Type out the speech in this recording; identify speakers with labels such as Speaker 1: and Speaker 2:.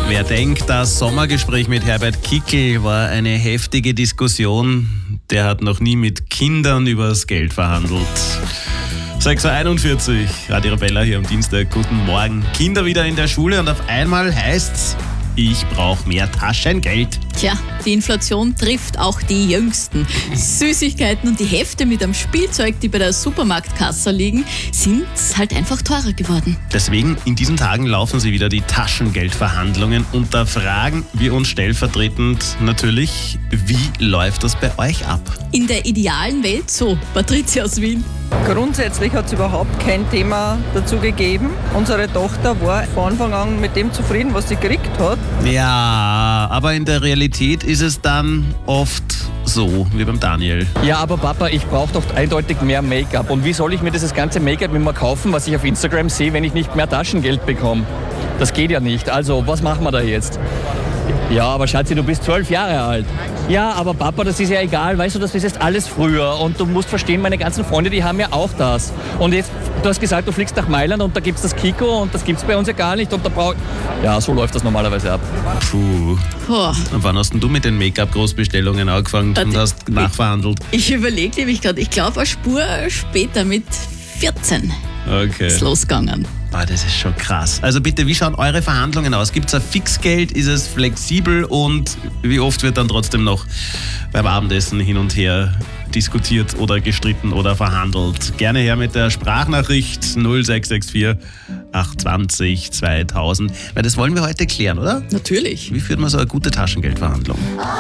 Speaker 1: Wer denkt, das Sommergespräch mit Herbert Kickl war eine heftige Diskussion, der hat noch nie mit Kindern übers Geld verhandelt. 6.41 Uhr, Radio Arabella hier am Dienstag. Guten Morgen. Kinder wieder in der Schule und auf einmal heißt's, ich brauche mehr Taschengeld.
Speaker 2: Tja, die Inflation trifft auch die Jüngsten. Süßigkeiten und die Hefte mit einem Spielzeug, die bei der Supermarktkasse liegen, sind halt einfach teurer geworden.
Speaker 1: Deswegen in diesen Tagen laufen sie wieder die Taschengeldverhandlungen und da fragen wir uns stellvertretend natürlich, wie läuft das bei euch ab?
Speaker 2: In der idealen Welt so. Patricia aus Wien.
Speaker 3: Grundsätzlich hat es überhaupt kein Thema dazu gegeben. Unsere Tochter war von Anfang an mit dem zufrieden, was sie gekriegt hat.
Speaker 1: Ja, aber in der Realität ist es dann oft so, wie beim Daniel.
Speaker 4: Ja, aber Papa, ich brauche doch eindeutig mehr Make-up. Und wie soll ich mir dieses ganze Make-up immer kaufen, was ich auf Instagram sehe, wenn ich nicht mehr Taschengeld bekomme? Das geht ja nicht. Also, was machen wir da jetzt? Ja, aber Schatzi, du bist 12 Jahre alt. Ja, aber Papa, das ist ja egal, weißt du, das ist jetzt alles früher. Und du musst verstehen, meine ganzen Freunde, die haben ja auch das. Und jetzt, du hast gesagt, du fliegst nach Mailand und da gibt's das Kiko und das gibt's bei uns ja gar nicht. Und da ja, so läuft das normalerweise ab.
Speaker 1: Puh. Und wann hast denn du mit den Make-up-Großbestellungen angefangen und hast nachverhandelt?
Speaker 2: Ich überlege nämlich gerade, ich glaube eine Spur später mit 14
Speaker 1: Okay.
Speaker 2: ist losgegangen.
Speaker 1: Ah, das ist schon krass. Also bitte, wie schauen eure Verhandlungen aus? Gibt es ein Fixgeld? Ist es flexibel? Und wie oft wird dann trotzdem noch beim Abendessen hin und her diskutiert oder gestritten oder verhandelt? Gerne her mit der Sprachnachricht 0664 820 2000. Weil das wollen wir heute klären, oder?
Speaker 2: Natürlich.
Speaker 1: Wie führt man so eine gute Taschengeldverhandlung?